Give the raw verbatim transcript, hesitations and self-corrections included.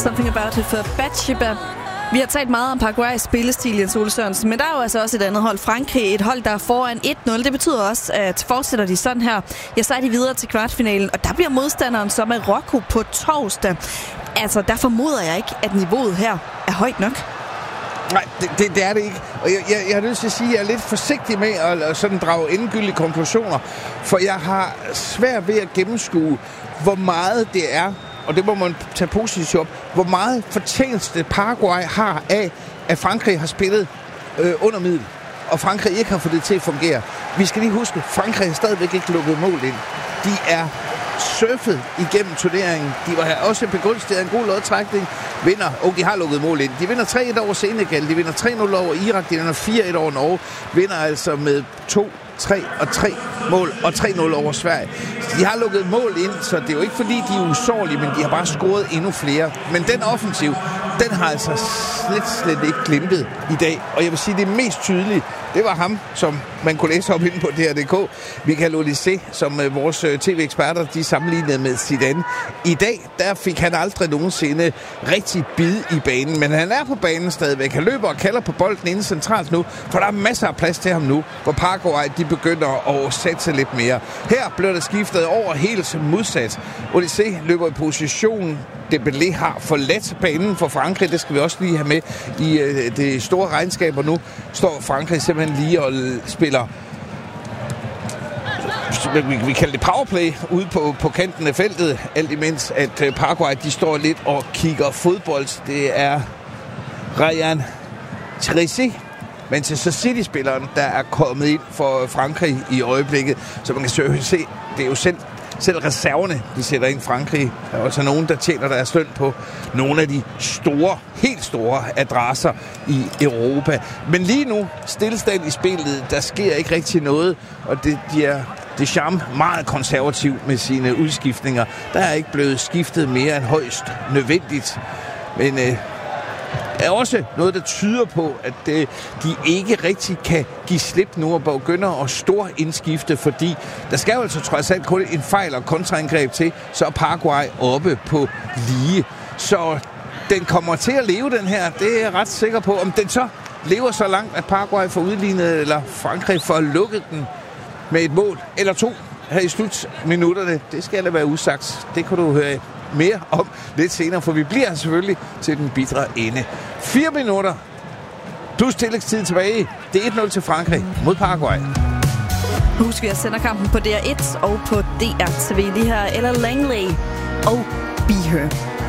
Something About It for Bathsheba. Vi har talt meget om Paraguays spillestil, Jens Ole Sørensen, men der er jo altså også et andet hold, Frankrig, et hold, der er foran et nul. Det betyder også, at fortsætter de sådan her, ja, så er de videre til kvartfinalen, og der bliver modstanderen så Marokko på torsdag. Altså, der formoder jeg ikke, at niveauet her er højt nok. Nej, det, det, det er det ikke. Og jeg, jeg, jeg har nødt til at sige, at jeg er lidt forsigtig med at, at sådan drage endegyldige konklusioner, for jeg har svært ved at gennemskue, hvor meget det er, og det må man tage positivt op, hvor meget fortjeneste Paraguay har af, at Frankrig har spillet øh, under middel, og Frankrig ikke har fået det til at fungere. Vi skal lige huske, Frankrig har stadigvæk ikke lukket mål ind. De er surfet igennem turneringen. De var også begunstiget af en god lodtrækning. Vinder, og de har lukket mål ind. De vinder tre et over Senegal, de vinder tre nul over Irak, de vinder fire et over Norge. Vinder altså med to, tre og tre mål, og tre nul over Sverige. De har lukket mål ind, så det er jo ikke fordi, de er usårlige, men de har bare scoret endnu flere. Men den offensiv, den har altså slet, slet ikke glimtet i dag. Og jeg vil sige, det mest tydelige, det var ham, som man kunne læse op inde på D R punktum d k, Michael Olise, som uh, vores uh, tv-eksperter, de sammenlignede med Zidane. I dag, der fik han aldrig nogensinde rigtig bid i banen, men han er på banen stadigvæk. Han løber og kalder på bolden inde centralt nu, for der er masser af plads til ham nu, hvor Paraguay, de begynder at sætte sig lidt mere. Her bliver der skiftet over helt modsat. Olise løber i position. Dembélé har forladt banen for Frankrig. Det skal vi også lige have med i øh, det store regnskab, og nu står Frankrig simpelthen lige og spiller, vi, vi kalder det powerplay, ude på, på kanten af feltet, alt imens at øh, Paraguay, de står lidt og kigger fodbold. Det er Ryan Cheryssi, Manchester City-spilleren, der er kommet ind for Frankrig i øjeblikket, så man kan se, det er jo selv Selv reserverne, de sætter ind Frankrig. Der er også nogen, der tjener deres løn på nogle af de store, helt store adresser i Europa. Men lige nu, stillestand i spillet, der sker ikke rigtig noget, og det, de er Deschamps meget konservativ med sine udskiftninger. Der er ikke blevet skiftet mere end højst nødvendigt. Men øh, er også noget, der tyder på, at øh, de ikke rigtig kan give slip nu og begynder at stor indskifte, fordi der skal jo altså trods alt kun en fejl og kontraangreb til, så er Paraguay oppe på lige. Så den kommer til at leve, den her. Det er jeg ret sikker på. Om den så lever så langt, at Paraguay får udlignet, eller Frankrig får lukket den med et mål eller to her i slutminutterne, det skal da være usagt. Det kan du høre mere om lidt senere, for vi bliver selvfølgelig til den bitre ende. Fire minutter plus tillægstid tilbage. Det er et nul til Frankrig mod Paraguay. Husk, vi sender kampen på D R et og på D R T V. Lige her Ella Langley og Be Her.